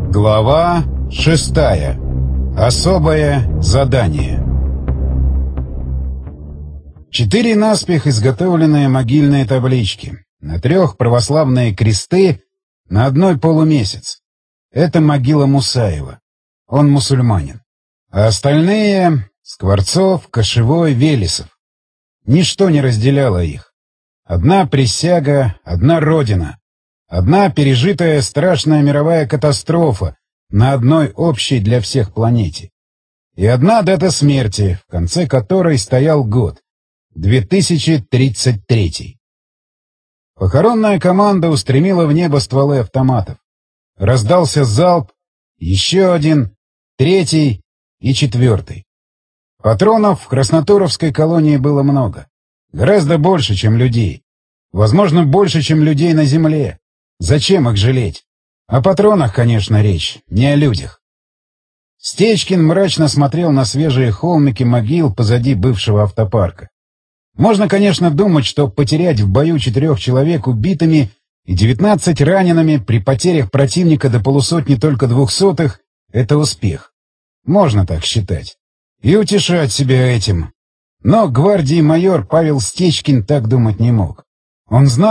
Глава 6. Особое задание. 4 наспех изготовленные могильные таблички, на 3 православные кресты, на 1 полумесяц. Это могила Мусаева. Он мусульманин. А остальные — Скворцов, Кошевой, Велесов. Ничто не разделяло их. Одна присяга, одна родина. Одна пережитая страшная мировая катастрофа на одной общей для всех планете. И одна дата смерти, в конце которой стоял год — 2033. Похоронная команда устремила в небо стволы автоматов. Раздался залп, еще один, 3 и 4. Патронов в Краснотуровской колонии было много. Гораздо больше, чем людей. Возможно, больше, чем людей на земле. Зачем их жалеть? О патронах, конечно, речь, не о людях. Стечкин мрачно смотрел на свежие холмики могил позади бывшего автопарка. Можно, конечно, думать, что потерять в бою 4 человек убитыми и 19 ранеными при потерях противника до полусотни только 200 — это успех. Можно так считать. И утешать себя этим. Но гвардии майор Павел Стечкин так думать не мог. Он знал,